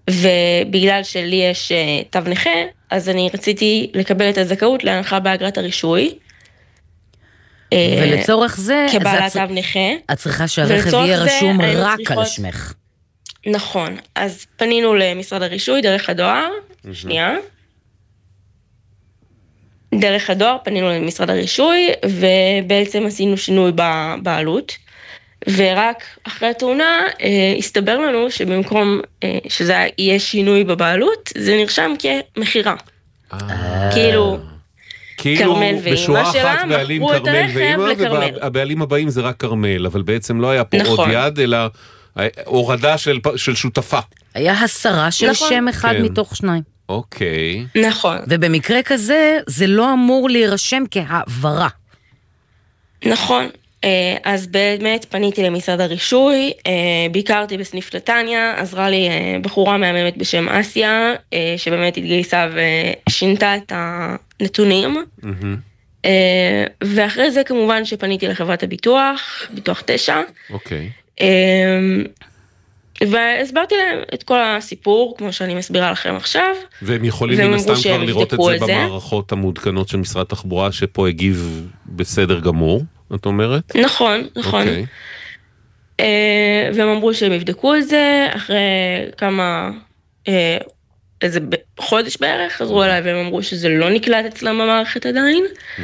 ובגלל שלי יש תו נכה, אז אני רציתי לקבל את הזכאות להנחה באגרת הרישוי. ולצורך זה, כבעלת תו נכה. את צריכה שהרכב יהיה רשום רק על שמך. נכון, אז פנינו למשרד הרישוי דרך הדואר, שנייה. דרך הדואר פנינו למשרד הרישוי, ובעצם עשינו שינוי בבעלות, ורק אחרי התאונה הסתבר לנו שבמקום שזה יהיה שינוי בבעלות, זה נרשם כמחירה. כאילו קרמל ואימא שלה מכרו את הרכב לקרמל. והבעלים הבאים זה רק קרמל, אבל בעצם לא היה פה עוד יד, אלא הורדה של שותפה. היה הסרה של שם אחד מתוך שניים. אוקיי. נכון. ובמקרה כזה, זה לא אמור להירשם כהעברה. נכון. אז באמת פניתי למשרד הרישוי, ביקרתי בסניף נתניה, עזרה לי בחורה מהממת בשם אסיה, שבאמת התגייסה ושינתה את הנתונים. ואחרי זה כמובן שפניתי לחברת הביטוח, ביטוח 9. אוקיי. והסברתי להם את כל הסיפור, כמו שאני מסבירה לכם עכשיו. והם יכולים מן הסתם כבר לראות את זה במערכות המעודכנות של משרד התחבורה, שפה הגיב בסדר גמור, את אומרת? נכון, נכון. והם אמרו שהם יבדקו את זה, אחרי כמה, איזה חודש בערך, חזרו אליי והם אמרו שזה לא נקלט אצלם במערכת עדיין.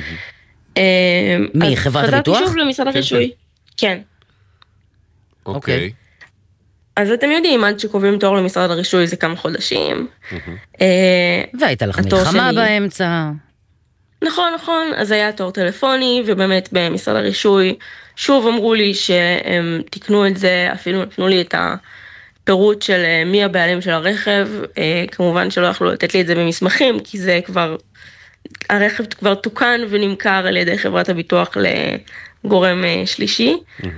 מי, חברת הביטוח? חזרתי שוב למשרד הרישוי. כן. אוקיי. אז אתם יודעים, עד שקובעים תור למשרד הרישוי זה כמה חודשים. והייתה לך מלחמה באמצע. נכון, נכון. אז היה תור טלפוני, ובאמת במשרד הרישוי שוב אמרו לי שהם תקנו את זה, אפילו נתנו לי את הפירוט של מי הבעלים של הרכב. כמובן שלא יכלו לתת לי את זה במסמכים, כי זה כבר, הרכב כבר תוקן ונמכר על ידי חברת הביטוח לגורם שלישי.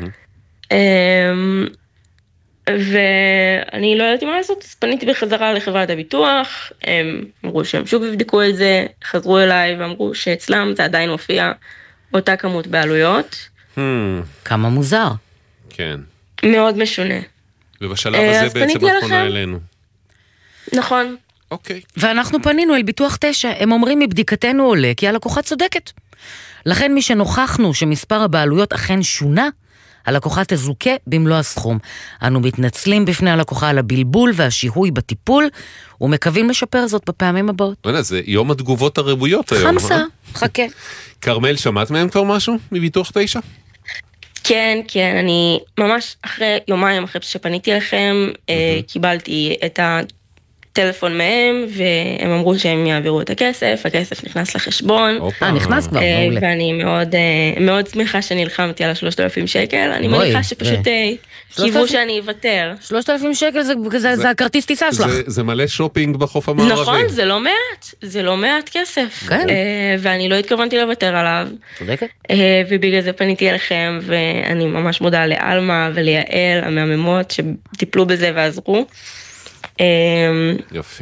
ואני לא יודעת מה לעשות, אז פניתי בחזרה לחברת הביטוח, הם אמרו שהם שוב יבדקו את זה, חזרו אליי ואמרו שאצלם זה עדיין מופיע אותה כמות בעלויות. כמה מוזר. כן. מאוד משונה. ובשלב הזה בעצם את פונה אלינו. נכון. אוקיי. ואנחנו פנינו אל ביטוח 9, הם אומרים מבדיקתנו עולה, כי הלקוחה צודקת. לכן מי שנוכחנו שמספר הבעלויות אכן שונה, הלקוחה תזוכה במלוא הסכום. אנו מתנצלים בפני הלקוחה על הבלבול והשיהוי בטיפול, ומקווים לשפר זאת בפעמים הבאות. זה יום התגובות הרבויות היום. חמסה, חכה. קרמל, שמעת מהם כבר משהו מביטוח 9? כן, כן, אני ממש יומיים אחרי שפניתי לכם, קיבלתי את הטלפון מהם, והם אמרו שהם יעבירו את הכסף נכנס לחשבון. נכנס כבר, מעולה. ואני מאוד שמחה שנלחמתי על 3,000 שקל, אני מניחה שפשוט קיוו שאני אוותר. 3,000 שקל זה הכרטיס טיסה שלך. זה מלא שופינג בחוף המערבי. נכון, זה לא מעט כסף. ואני לא התכוונתי לוותר עליו. צודקת. ובגלל זה פניתי אליכם, ואני ממש מודה לאלמה וליעל, המהממות, שטיפלו בזה ועזרו. יופי.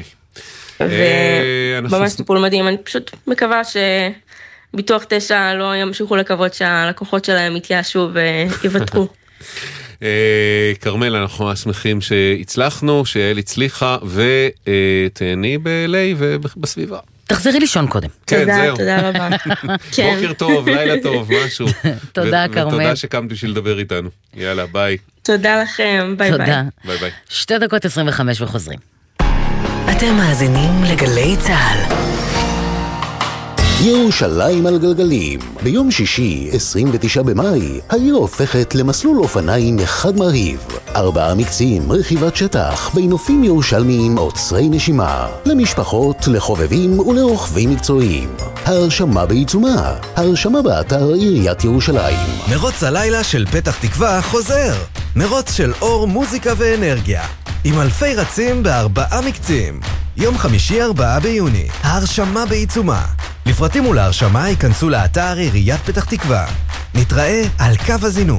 וממש טיפול מדהים, אני פשוט מקווה שביטוח 9 לא ימשיכו לקוות שהלקוחות שלהם יתייאשו ויוותרו. קרמל, אנחנו שמחים שהצלחנו, שיעל הצליחה, ותהני בלי ובסביבה. תחזרי לישון קודם. כן, זהו. תודה רבה. בוקר טוב, לילה טוב, משהו. תודה, קרמל. ותודה שקמת בשביל לדבר איתנו. יאללה, ביי. תודה לכם, ביי ביי. תודה. ביי ביי. 2:25 וחוזרים. אתם מאזינים לגלי צהל. ירושלים על גלגלים. ביום שישי, 29 במאי, העיר הופכת למסלול אופניים אחד מרהיב. 4 מקצים, רכיבת שטח, בנופים ירושלמיים עוצרי נשימה. למשפחות, לחובבים ולרוכבים מקצועיים. ההרשמה בעיצומה. ההרשמה באתר עיריית ירושלים. מרוץ הלילה של פתח תקווה חוזר. מרוץ של אור, מוזיקה ואנרגיה. עם אלפי רצים ב4 מקצים. יום חמישי 4 ביוני. ההרשמה בעיצומה. לפרטים ולהרשמה ייכנסו לאתר עיריית פתח תקווה. נתראה על קו הזינוק.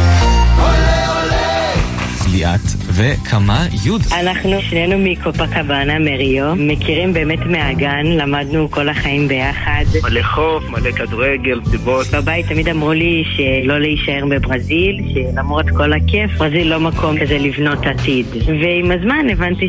ליאת וכמה יוד. אנחנו שנינו מקופקבנה מריו, מכירים באמת מהגן, למדנו כל החיים ביחד. מלא חוף, מלא כדורגל, סיבות. בבית תמיד אמרו לי שלא להישאר בברזיל, שלמרות כל הכיף, ברזיל לא מקום כזה לבנות עתיד. ועם הזמן הבנתי